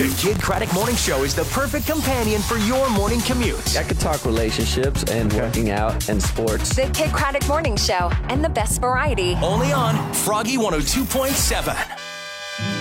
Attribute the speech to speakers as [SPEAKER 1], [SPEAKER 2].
[SPEAKER 1] The Kid Craddock Morning Show is the perfect companion for your morning commute.
[SPEAKER 2] I could talk relationships and working out and sports.
[SPEAKER 3] The Kid Craddock Morning Show and the best variety.
[SPEAKER 1] Only on Froggy 102.7.